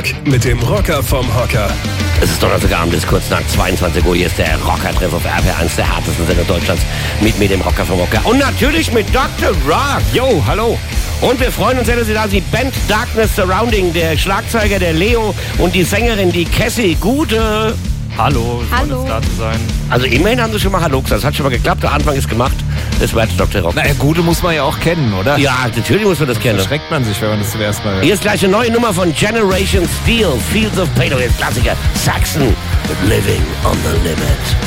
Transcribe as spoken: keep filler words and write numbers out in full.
Rock mit dem Rocker vom Hocker. Es ist Donnerstagabend, ist kurz nach zweiundzwanzig Uhr. Hier ist der Rocker-Treff auf R P eins, der härtesten Sender Deutschlands. Mit mir, dem Rocker vom Hocker. Und natürlich mit Doktor Rock. Jo, hallo. Und wir freuen uns sehr, dass Sie da sind. Die Band Darkness Surrounding, der Schlagzeuger, der Leo und die Sängerin, die Cassie. Gute. Hallo, es freut Hallo. uns da zu sein. Also immerhin haben Sie schon mal Hallo gesagt. Das hat schon mal geklappt. Der Anfang ist gemacht. Das war jetzt Doktor Rock. Na, Gute muss man ja auch kennen, oder? Ja, natürlich muss man das kennen. Da schreckt man sich, wenn man das zuerst mal hört. Hier ist gleich eine neue Nummer von Generation Steel. Fields of Pain. Jetzt Klassiker. Saxon. Living on the Limit.